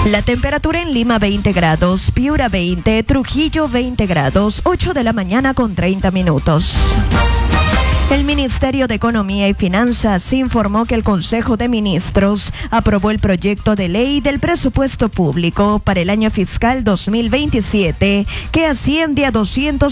La temperatura en Lima 20 grados, Piura 20, Trujillo 20 grados, 8 de la mañana con 30 minutos. El Ministerio de Economía y Finanzas informó que el Consejo de Ministros aprobó el proyecto de ley del presupuesto público para el año fiscal 2027, que asciende a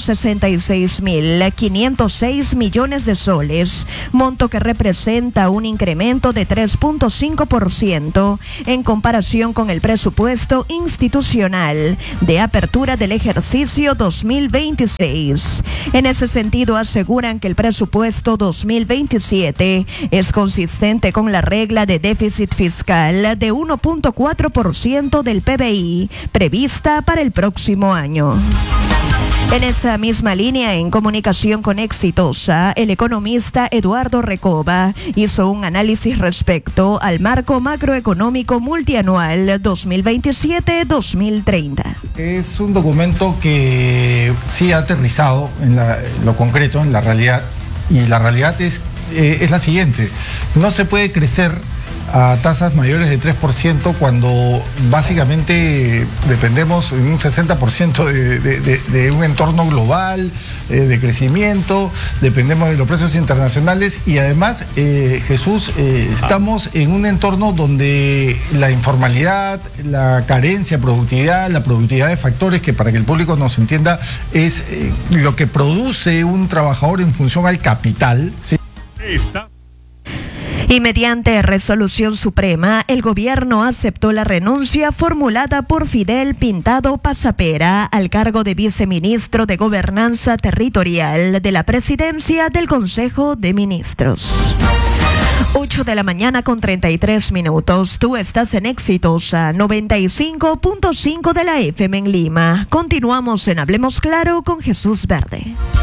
266.506 millones de soles, monto que representa un incremento de 3.5% en comparación con el presupuesto institucional de apertura del ejercicio 2026. En ese sentido, aseguran que el presupuesto 2027 es consistente con la regla de déficit fiscal de 1.4% del PBI prevista para el próximo año. En esa misma línea, en comunicación con Exitosa, el economista Eduardo Recoba hizo un análisis respecto al marco macroeconómico multianual 2027-2030. Es un documento que sí ha aterrizado en lo concreto, en la realidad. Y la realidad es la siguiente: no se puede crecer a tasas mayores de 3% cuando básicamente dependemos en un 60% de un entorno global de crecimiento, dependemos de los precios internacionales y además, Jesús, estamos en un entorno donde la informalidad, la carencia, la productividad de factores, que para que el público nos entienda es lo que produce un trabajador en función al capital, ¿sí? Y mediante resolución suprema, el gobierno aceptó la renuncia formulada por Fidel Pintado Pasapera al cargo de viceministro de Gobernanza Territorial de la Presidencia del Consejo de Ministros. 8 de la mañana con 33 minutos. Tú estás en Exitosa 95.5 de la FM en Lima. Continuamos en Hablemos Claro con Jesús Verde.